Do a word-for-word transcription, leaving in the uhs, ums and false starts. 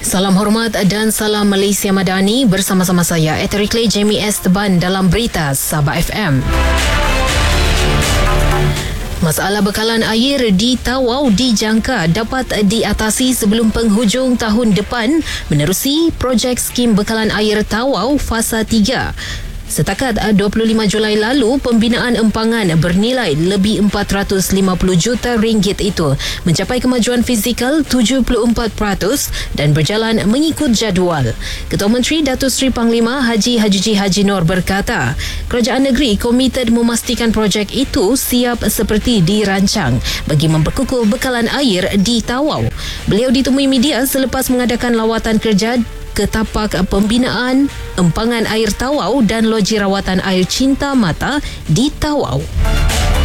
Salam hormat dan salam Malaysia Madani, bersama-sama saya Eterikle Jamie S. Teban dalam Berita Sabah F M. Masalah bekalan air di Tawau dijangka dapat diatasi sebelum penghujung tahun depan menerusi projek skim bekalan air Tawau Fasa tiga. Setakat dua puluh lima Julai lalu, pembinaan empangan bernilai lebih empat ratus lima puluh juta ringgit itu mencapai kemajuan fizikal tujuh puluh empat peratus dan berjalan mengikut jadual. Ketua Menteri Datuk Seri Panglima Haji Hajiji Haji Noor berkata, kerajaan negeri komited memastikan projek itu siap seperti dirancang bagi memperkukuh bekalan air di Tawau. Beliau ditemui media selepas mengadakan lawatan kerja ke tapak pembinaan empangan air Tawau dan loji rawatan air Cinta Mata di Tawau.